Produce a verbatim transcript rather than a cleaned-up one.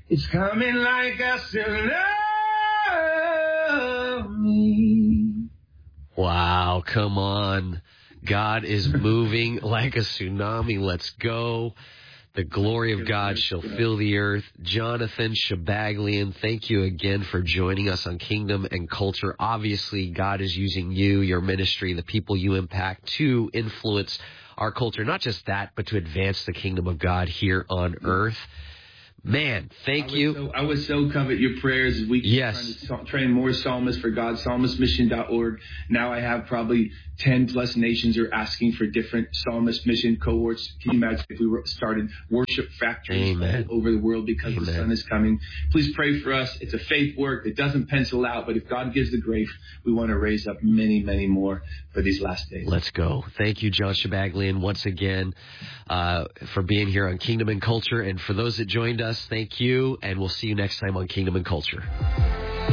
It's coming like I still love me. Wow, come on. God is moving like a tsunami. Let's go. The glory of God shall fill the earth. Jonathan Shabaglian, thank you again for joining us on Kingdom and Culture. Obviously, God is using you, your ministry, the people you impact to influence our culture. Not just that, but to advance the kingdom of God here on earth. Man, thank I you. So, I would so covet your prayers. We keep yes. trying to train more psalmists for God, psalmist mission dot org. Now I have probably ten plus nations are asking for different psalmist mission cohorts. Can you imagine if we were started worship factories Amen. all over the world because Amen. the Son is coming? Please pray for us. It's a faith work. It doesn't pencil out, but if God gives the grace, we want to raise up many, many more for these last days. Let's go. Thank you, John Shabaglian, once again uh, for being here on Kingdom and Culture. And for those that joined us, thank you, and we'll see you next time on Kingdom and Culture.